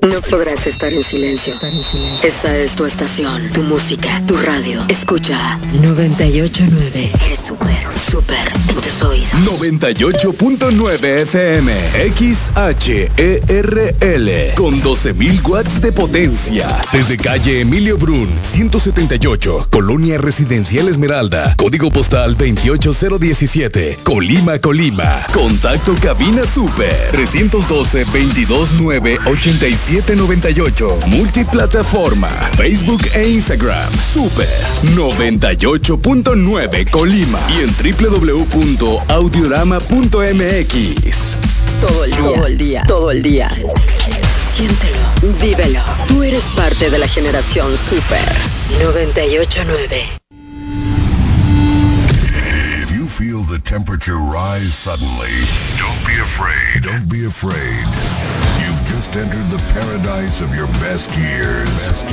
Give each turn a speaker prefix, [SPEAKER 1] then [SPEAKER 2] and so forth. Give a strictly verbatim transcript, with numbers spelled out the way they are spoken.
[SPEAKER 1] No podrás estar en silencio. Estar en silencio. Esta es tu estación, tu música, tu radio. Escucha noventa y ocho punto nueve. Eres súper, súper en tus oídos.
[SPEAKER 2] noventa y ocho punto nueve F M, X H E R L, con doce mil watts de potencia. Desde calle Emilio Brun, ciento setenta y ocho, Colonia Residencial Esmeralda, código postal veintiocho cero diecisiete, Colima, Colima. Contacto cabina super, trescientos doce, veintidós nueve, ochenta y siete noventa y ocho. Multiplataforma, Facebook e Instagram, super noventa y ocho punto nueve Colima y en doble u doble u doble u punto audiorama punto m x.
[SPEAKER 1] Todo el día, todo el día, todo el día. Siéntelo, vívelo. Tú eres parte de la generación Super noventa y ocho punto nueve.
[SPEAKER 3] If you feel the temperature rise suddenly, don't be afraid. Don't be afraid. You've just entered the paradise of your best years.